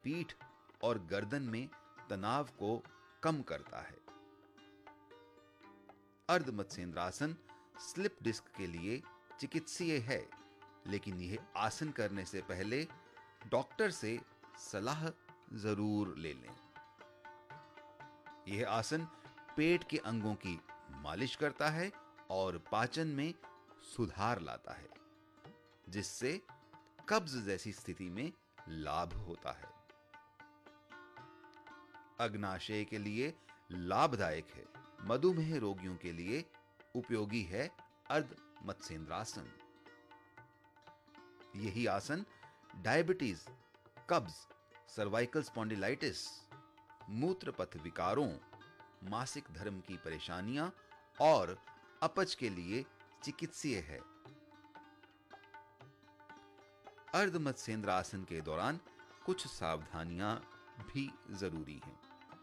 पीठ और गर्दन में तनाव को कम करता है। अर्ध मत्स्येंद्रासन स्लिप डिस्क के लिए चिकित्सीय है, लेकिन यह आसन करने से पहले डॉक्टर से सलाह जरूर ले लें। यह आसन पेट के अंगों की मालिश करता है और पाचन में सुधार लाता है, जिससे कब्ज जैसी स्थिति में लाभ होता है। अग्नाशय के लिए लाभदायक है। मधुमेह रोगियों के लिए उपयोगी है अर्ध मत्स्येंद्रासन। यही आसन डायबिटीज, कब्ज, सर्वाइकल स्पॉन्डिलाइटिस, मूत्र पथ विकारों, मासिक धर्म की परेशानियां और अपच के लिए चिकित्सीय है। अर्ध मत्स्येंद्रासन के दौरान कुछ सावधानियां भी जरूरी हैं।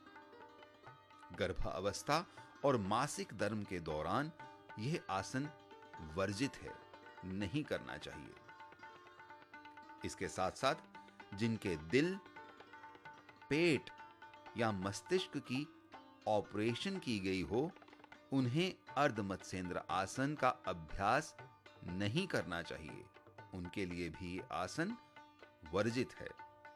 गर्भावस्था और मासिक धर्म के दौरान यह आसन वर्जित है, नहीं करना चाहिए। इसके साथ साथ जिनके दिल, पेट या मस्तिष्क की ऑपरेशन की गई हो, उन्हें अर्ध मत्स्येंद्र आसन का अभ्यास नहीं करना चाहिए। उनके लिए भी यह आसन वर्जित है।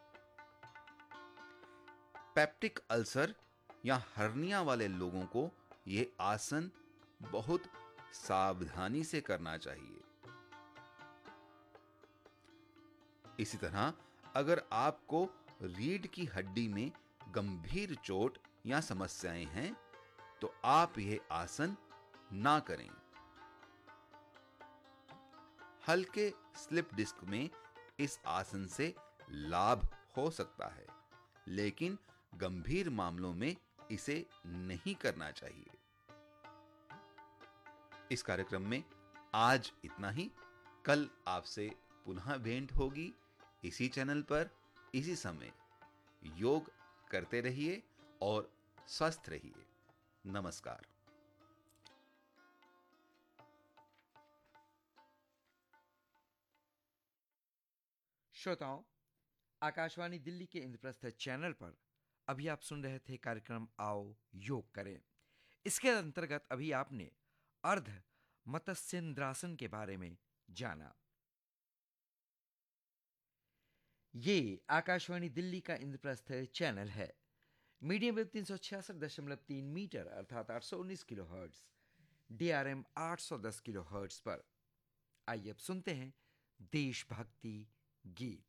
पेप्टिक अल्सर या हर्निया वाले लोगों को यह आसन बहुत सावधानी से करना चाहिए। इसी तरह अगर आपको रीढ़ की हड्डी में गंभीर चोट या समस्याएं हैं, तो आप यह आसन ना करें। हल्के स्लिप डिस्क में इस आसन से लाभ हो सकता है, लेकिन गंभीर मामलों में इसे नहीं करना चाहिए। इस कार्यक्रम में आज इतना ही। कल आपसे पुनः भेंट होगी इसी चैनल पर, इसी समय। योग करते रहिए और स्वस्थ रहिए। नमस्कार। श्रोताओं, आकाशवाणी दिल्ली के इंद्रप्रस्थ चैनल पर अभी आप सुन रहे थे कार्यक्रम आओ योग करें। इसके अंतर्गत अभी आपने अर्ध मत्स्येंद्रासन के बारे में जाना। ये आकाशवाणी दिल्ली का इंद्रप्रस्थ चैनल है। मीडियम वेव 366.3 मीटर अर्थात 819 kilo hertz, DRM 810 kilo hertz पर। आइए अब सुनते हैं देशभक्ति गीत।